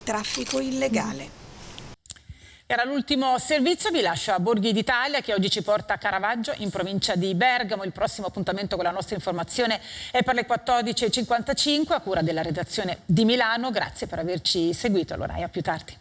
Traffico illegale. Era l'ultimo servizio, vi lascio a Borghi d'Italia che oggi ci porta a Caravaggio in provincia di Bergamo. Il prossimo appuntamento con la nostra informazione è per le 14:55 a cura della redazione di Milano. Grazie per averci seguito, allora e a più tardi.